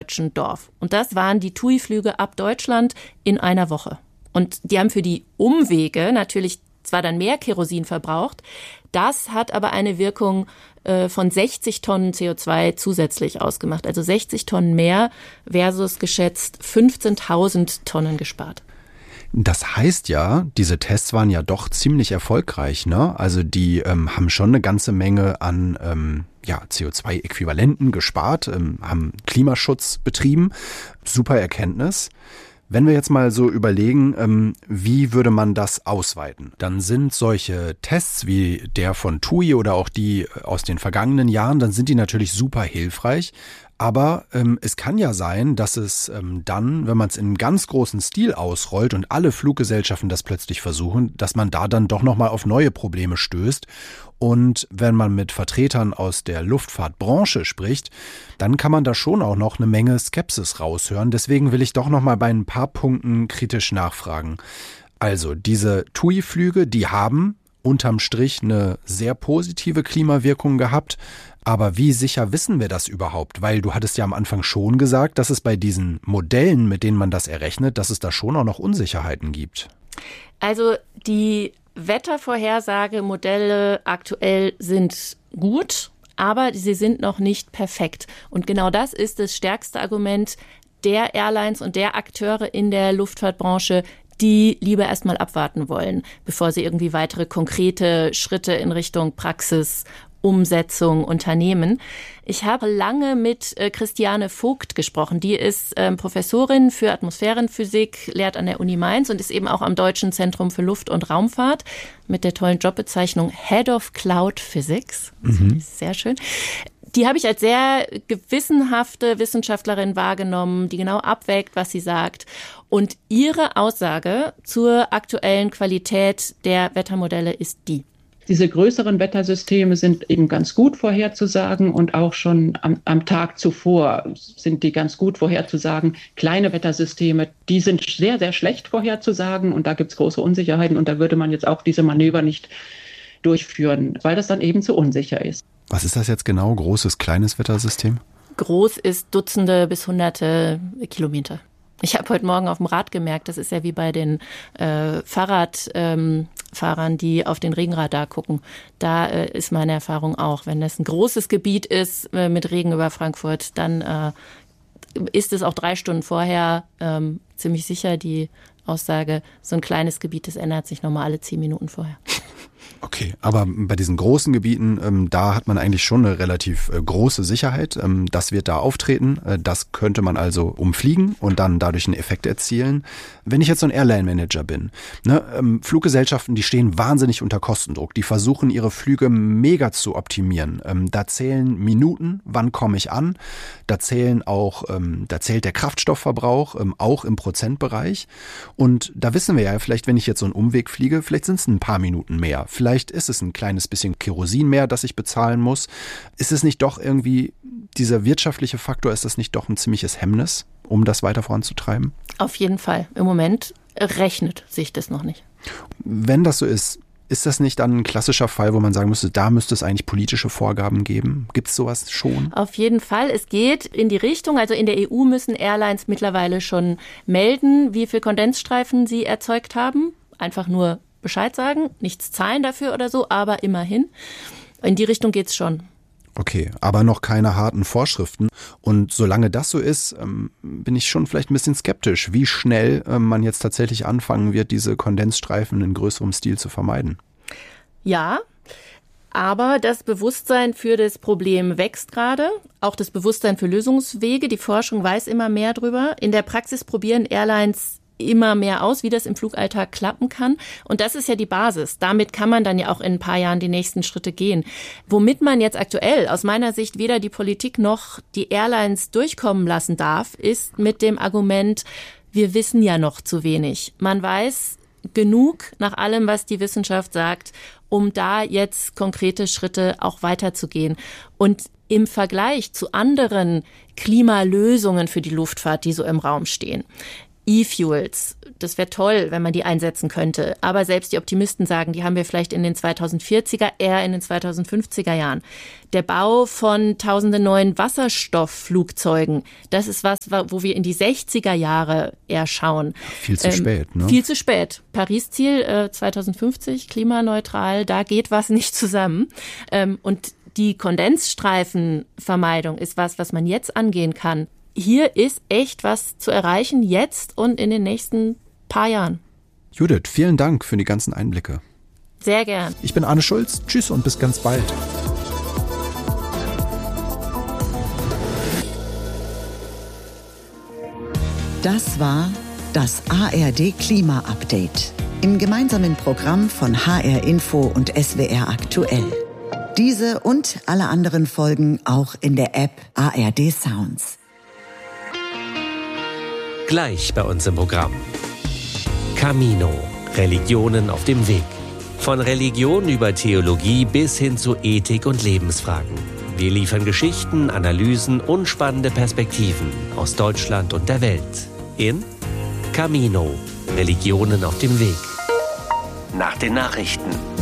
deutschen Dorf. Und das waren die TUI-Flüge ab Deutschland in einer Woche. Und die haben für die Umwege natürlich zwar dann mehr Kerosin verbraucht, das hat aber eine Wirkung von 60 Tonnen CO2 zusätzlich ausgemacht. Also 60 Tonnen mehr versus geschätzt 15.000 Tonnen gespart. Das heißt ja, diese Tests waren ja doch ziemlich erfolgreich, ne? Also die haben schon eine ganze Menge an CO2-Äquivalenten gespart, haben Klimaschutz betrieben. Super Erkenntnis. Wenn wir jetzt mal so überlegen, wie würde man das ausweiten, dann sind solche Tests wie der von TUI oder auch die aus den vergangenen Jahren, dann sind die natürlich super hilfreich. Aber es kann ja sein, dass es dann, wenn man es in ganz großen Stil ausrollt und alle Fluggesellschaften das plötzlich versuchen, dass man da dann doch nochmal auf neue Probleme stößt. Und wenn man mit Vertretern aus der Luftfahrtbranche spricht, dann kann man da schon auch noch eine Menge Skepsis raushören. Deswegen will ich doch nochmal bei ein paar Punkten kritisch nachfragen. Also diese TUI-Flüge, die haben unterm Strich eine sehr positive Klimawirkung gehabt. Aber wie sicher wissen wir das überhaupt? Weil du hattest ja am Anfang schon gesagt, dass es bei diesen Modellen, mit denen man das errechnet, dass es da schon auch noch Unsicherheiten gibt. Also die Wettervorhersagemodelle aktuell sind gut, aber sie sind noch nicht perfekt. Und genau das ist das stärkste Argument der Airlines und der Akteure in der Luftfahrtbranche, die lieber erstmal abwarten wollen, bevor sie irgendwie weitere konkrete Schritte in Richtung Praxis Umsetzung unternehmen. Ich habe lange mit Christiane Vogt gesprochen. Die ist Professorin für Atmosphärenphysik, lehrt an der Uni Mainz und ist eben auch am Deutschen Zentrum für Luft- und Raumfahrt mit der tollen Jobbezeichnung Head of Cloud Physics. Sehr schön. Die habe ich als sehr gewissenhafte Wissenschaftlerin wahrgenommen, die genau abwägt, was sie sagt. Und ihre Aussage zur aktuellen Qualität der Wettermodelle ist die: Diese größeren Wettersysteme sind eben ganz gut vorherzusagen und auch schon am Tag zuvor sind die ganz gut vorherzusagen. Kleine Wettersysteme, die sind sehr, sehr schlecht vorherzusagen und da gibt es große Unsicherheiten und da würde man jetzt auch diese Manöver nicht durchführen, weil das dann eben zu unsicher ist. Was ist das jetzt genau? Großes, kleines Wettersystem? Groß ist Dutzende bis Hunderte Kilometer. Ich habe heute Morgen auf dem Rad gemerkt, das ist ja wie bei den Fahrradfahrern, die auf den Regenradar gucken. Da ist meine Erfahrung auch, wenn das ein großes Gebiet ist mit Regen über Frankfurt, dann ist es auch 3 Stunden vorher ziemlich sicher die Aussage, so ein kleines Gebiet, das ändert sich nochmal alle 10 Minuten vorher. Okay, aber bei diesen großen Gebieten, da hat man eigentlich schon eine relativ große Sicherheit. Das wird da auftreten. Das könnte man also umfliegen und dann dadurch einen Effekt erzielen. Wenn ich jetzt so ein Airline-Manager bin, ne, Fluggesellschaften, die stehen wahnsinnig unter Kostendruck. Die versuchen, ihre Flüge mega zu optimieren. Da zählen Minuten, wann komme ich an. Da zählt der Kraftstoffverbrauch, auch im Prozentbereich. Und da wissen wir ja, vielleicht wenn ich jetzt so einen Umweg fliege, vielleicht sind es ein paar Minuten mehr. Vielleicht ist es ein kleines bisschen Kerosin mehr, das ich bezahlen muss. Ist es nicht doch irgendwie, dieser wirtschaftliche Faktor, ist das nicht doch ein ziemliches Hemmnis, um das weiter voranzutreiben? Auf jeden Fall. Im Moment rechnet sich das noch nicht. Wenn das so ist das nicht dann ein klassischer Fall, wo man sagen müsste, da müsste es eigentlich politische Vorgaben geben? Gibt es sowas schon? Auf jeden Fall. Es geht in die Richtung, also in der EU müssen Airlines mittlerweile schon melden, wie viel Kondensstreifen sie erzeugt haben. Einfach nur Bescheid sagen, nichts zahlen dafür oder so, aber immerhin. In die Richtung geht's schon. Okay, aber noch keine harten Vorschriften. Und solange das so ist, bin ich schon vielleicht ein bisschen skeptisch, wie schnell man jetzt tatsächlich anfangen wird, diese Kondensstreifen in größerem Stil zu vermeiden. Ja, aber das Bewusstsein für das Problem wächst gerade. Auch das Bewusstsein für Lösungswege. Die Forschung weiß immer mehr drüber. In der Praxis probieren Airlines immer mehr aus, wie das im Flugalltag klappen kann. Und das ist ja die Basis. Damit kann man dann ja auch in ein paar Jahren die nächsten Schritte gehen. Womit man jetzt aktuell aus meiner Sicht weder die Politik noch die Airlines durchkommen lassen darf, ist mit dem Argument, wir wissen ja noch zu wenig. Man weiß genug nach allem, was die Wissenschaft sagt, um da jetzt konkrete Schritte auch weiterzugehen. Und im Vergleich zu anderen Klimalösungen für die Luftfahrt, die so im Raum stehen, E-Fuels. Das wäre toll, wenn man die einsetzen könnte. Aber selbst die Optimisten sagen, die haben wir vielleicht in den 2040er, eher in den 2050er Jahren. Der Bau von tausenden neuen Wasserstoffflugzeugen, das ist was, wo wir in die 60er Jahre eher schauen. Viel zu spät, ne? Viel zu spät. Paris-Ziel 2050, klimaneutral, da geht was nicht zusammen. Und die Kondensstreifenvermeidung ist was man jetzt angehen kann. Hier ist echt was zu erreichen, jetzt und in den nächsten paar Jahren. Judith, vielen Dank für die ganzen Einblicke. Sehr gern. Ich bin Arne Schulz. Tschüss und bis ganz bald. Das war das ARD Klima Update im gemeinsamen Programm von HR Info und SWR Aktuell. Diese und alle anderen Folgen auch in der App ARD Sounds. Gleich bei uns im Programm. Camino, Religionen auf dem Weg. Von Religion über Theologie bis hin zu Ethik und Lebensfragen. Wir liefern Geschichten, Analysen und spannende Perspektiven aus Deutschland und der Welt. In Camino, Religionen auf dem Weg. Nach den Nachrichten.